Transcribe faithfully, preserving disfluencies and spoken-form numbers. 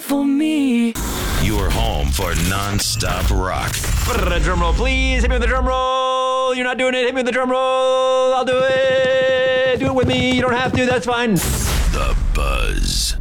for me. Your home for non-stop rock. Drum roll, please. Hit me with the drum roll. You're not doing it. Hit me with the drum roll. I'll do it. Do it with me. You don't have to. That's fine. The Buzz.